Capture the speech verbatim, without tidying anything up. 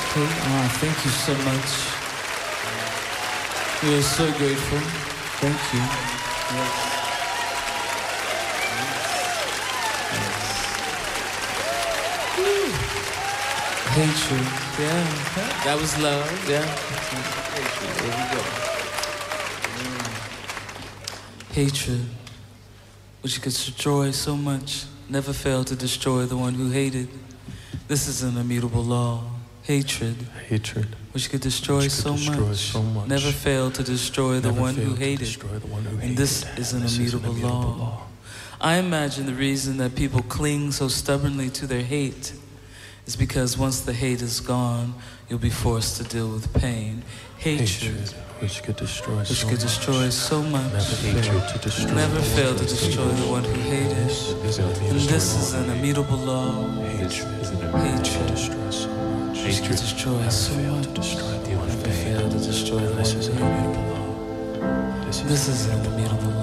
Okay. Ah, thank you so much. We are so grateful. Thank you. Yes. Yes. Hatred. Yeah. That was love. Yeah. Hatred. There we go. Mm. Hatred, which could destroy so much, never failed to destroy the one who hated. This is an immutable law. Hatred, hatred, which could destroy, which could so, destroy much, so much, never failed to destroy the one who hated. The one who and hated. this is an, this immutable, is an immutable law. law. I imagine the reason that people cling so stubbornly to their hate is because once the hate is gone, you'll be forced to deal with pain. Hatred, hatred which could destroy, which so, could much, destroy so much, never failed to destroy, never failed to destroy the one who hated. And this is an immutable law. Hatred, hatred, destroy so much. Which could destroy so much, destroy the one never failed to destroy the one who hated. This is This is an immutable law.